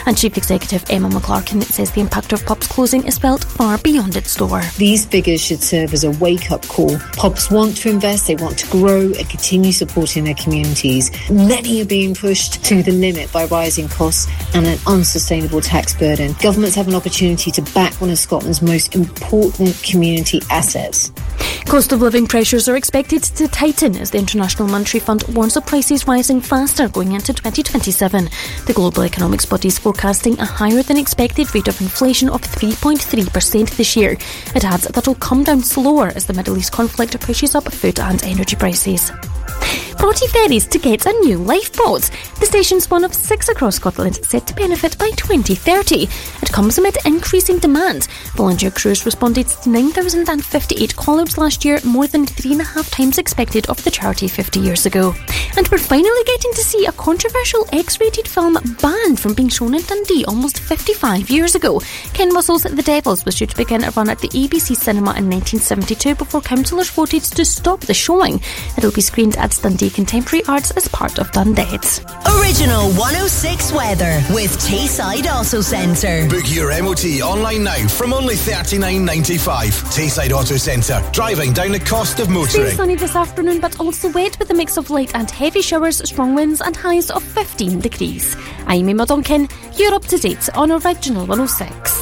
And Chief Executive Emma McClarkin says the impact of pubs closing is felt far beyond its door. These figures should serve as a wake-up call. Pubs want to invest, they want to grow and continue supporting their communities. Many are being pushed to the limit by rising costs and an unsustainable tax burden. Governments have an opportunity to back one of Scotland's most important community assets. Cost of living pressures are expected to tighten as the International Monetary Fund warns of prices rising faster going into 2027. The global economics body is forecasting a higher than expected rate of inflation of 3.3% this year. It adds that it'll come down slower as the Middle East conflict pushes up food and energy prices. Broughty Ferries to get a new lifeboat. The station's one of 6 across Scotland set to benefit by 2030. It comes amid increasing demand. Volunteer crews responded to 9,058 call-outs last year, more than 3.5 times expected of the charity 50 years ago. And we're finally getting to see a controversial X-rated film banned from being shown in Dundee almost 55 years ago. Ken Russell's The Devils was due to begin a run at the ABC Cinema in 1972 before councillors voted to stop the showing. It'll be screened at Dundee Contemporary Arts as part of Dundhead. Original 106 weather with Tayside Auto Centre. Book your MOT online now from only $39.95. Tayside Auto Centre, driving down the cost of motoring. Stay sunny this afternoon, but also wet with a mix of light and heavy showers, strong winds and highs of 15 degrees. I'm Emma Duncan. You're up to date on Original 106.